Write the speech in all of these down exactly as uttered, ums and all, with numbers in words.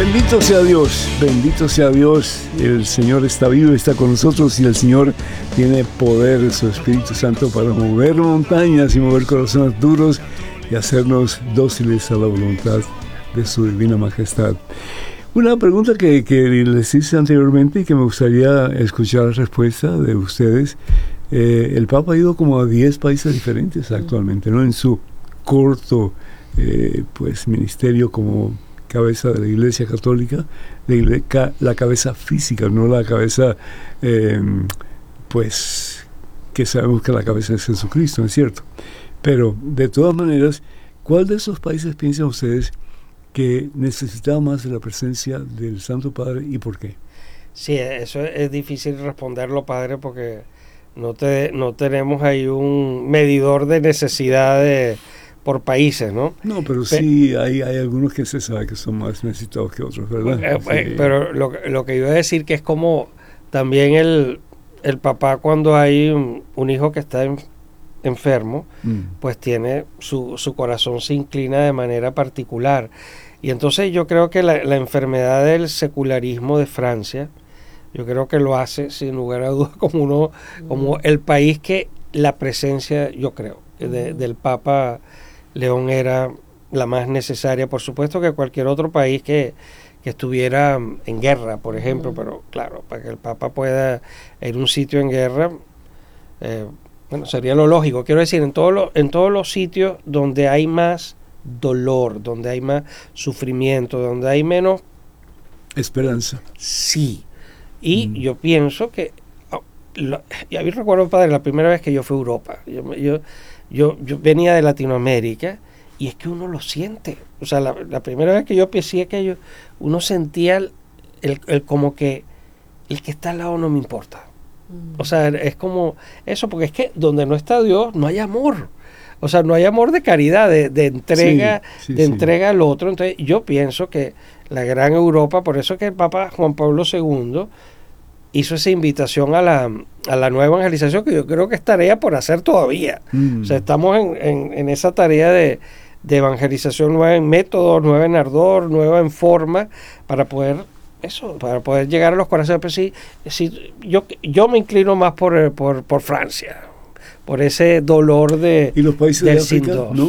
Bendito sea Dios, bendito sea Dios, el Señor está vivo, está con nosotros y el Señor tiene poder, su Espíritu Santo, para mover montañas y mover corazones duros y hacernos dóciles a la voluntad de su divina majestad. Una pregunta que, que les hice anteriormente y que me gustaría escuchar la respuesta de ustedes. Eh, el Papa ha ido como a diez países diferentes actualmente, ¿no? En su corto eh, pues ministerio como cabeza de la Iglesia Católica, la, iglesia, la cabeza física, no la cabeza, eh, pues, que sabemos que la cabeza es Jesucristo, ¿no es cierto? Pero, de todas maneras, ¿cuál de esos países piensan ustedes que necesitaba más de la presencia del Santo Padre y por qué? Sí, eso es difícil responderlo, Padre, porque no, te, no tenemos ahí un medidor de necesidades por países, ¿no? No, pero Pe- sí hay, hay algunos que se sabe que son más necesitados que otros, ¿verdad? Eh, sí. eh, pero lo, lo que iba a decir que es como también el, el papá cuando hay un, un hijo que está en, enfermo, mm. pues tiene su, su corazón se inclina de manera particular. Y entonces yo creo que la, la enfermedad del secularismo de Francia, yo creo que lo hace sin lugar a dudas como uno, como el país que la presencia, yo creo, de, del Papa León era la más necesaria. Por supuesto que cualquier otro país que, que estuviera en guerra, por ejemplo, uh-huh. pero claro, para que el Papa pueda ir a un sitio en guerra, eh, bueno, sería lo lógico. Quiero decir, en, todo lo, en todos los sitios donde hay más dolor, donde hay más sufrimiento, donde hay menos esperanza. Sí. Y uh-huh. yo pienso que, oh, lo, y a mí recuerdo, Padre, la primera vez que yo fui a Europa, yo, yo Yo, yo venía de Latinoamérica y es que uno lo siente. O sea, la, la primera vez que yo pensé aquello, uno sentía el, el, el como que el que está al lado no me importa. Mm. O sea, es como eso, porque es que donde no está Dios no hay amor. O sea, no hay amor de caridad, de, de entrega, sí, sí, de sí. entrega al otro. Entonces, yo pienso que la gran Europa, por eso que el Papa Juan Pablo segundo hizo esa invitación a la, a la nueva evangelización, que yo creo que es tarea por hacer todavía. Mm. O sea, estamos en, en, en esa tarea de, de evangelización nueva en métodos, nueva en ardor, nueva en forma, para poder eso, para poder llegar a los corazones. Pero sí, sí, yo, yo me inclino más por, por, por Francia, por ese dolor de... ¿Y los países de África, no?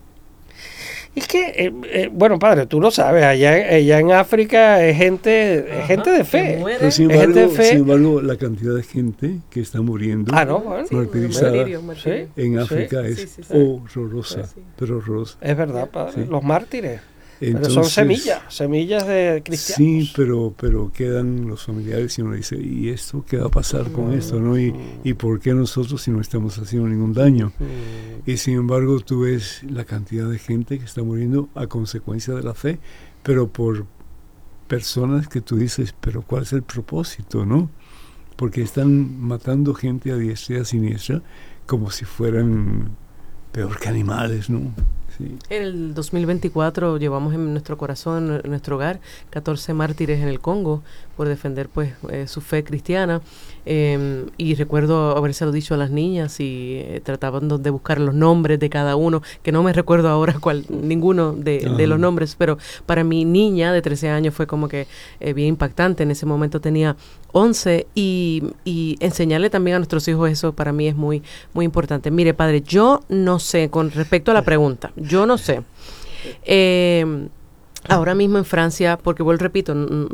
Es que, eh, eh, bueno, Padre, tú lo sabes, allá, allá en África es gente, Ajá, gente de fe. Pero sin, embargo, gente de fe. Sin embargo, la cantidad de gente que está muriendo, ah, no, bueno, martirizada, sí, martirio, martirio. en África sí, es sí, sí, sí, horrorosa, sí, sí. pero horrorosa. Es verdad, Padre, sí. Los mártires. Entonces, pero son semillas, semillas de cristianos. Sí, pero, pero quedan los familiares y uno dice, ¿y esto qué va a pasar mm, con esto? ¿No? ¿Y, ¿Y por qué nosotros si no estamos haciendo ningún daño? Mm. Y sin embargo tú ves la cantidad de gente que está muriendo a consecuencia de la fe, pero por personas que tú dices, pero ¿cuál es el propósito? ¿No? Porque están matando gente a diestra y a siniestra como si fueran peor que animales, ¿no? Sí. En el dos mil veinticuatro llevamos en nuestro corazón, en nuestro hogar, catorce mártires en el Congo por defender pues eh, su fe cristiana. Eh, y recuerdo habérselo dicho a las niñas y eh, trataban de buscar los nombres de cada uno, que no me recuerdo ahora cuál, ninguno de, uh-huh. de los nombres, pero para mi niña de trece años fue como que eh, bien impactante. En ese momento tenía once y, y enseñarle también a nuestros hijos eso para mí es muy, muy importante. Mire, Padre, yo no sé, con respecto a la pregunta, yo no sé. Eh, ahora mismo en Francia, porque vuelvo repito,